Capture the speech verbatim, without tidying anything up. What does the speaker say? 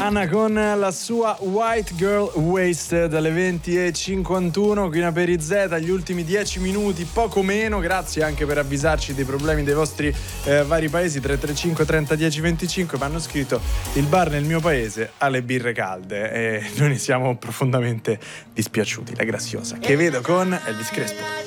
Anna con la sua White Girl Wasted alle venti e cinquantuno qui in Aperizeta, gli ultimi dieci minuti, poco meno. Grazie anche per avvisarci dei problemi dei vostri eh, vari paesi. Tre tre cinque trenta dieci venticinque. Mi hanno scritto: il bar nel mio paese ha le birre calde, e noi ne siamo profondamente dispiaciuti. La Graziosa, che vedo con Elvis Crespo.